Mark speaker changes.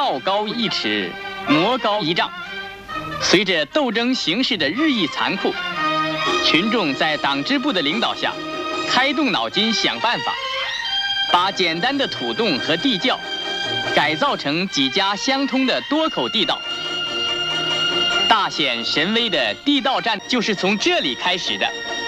Speaker 1: 道高1尺，魔高1丈。随着斗争形势的日益残酷，群众在党支部的领导下，开动脑筋想办法，把简单的土洞和地窖改造成几家相通的多口地道。大显神威的地道战就是从这里开始的。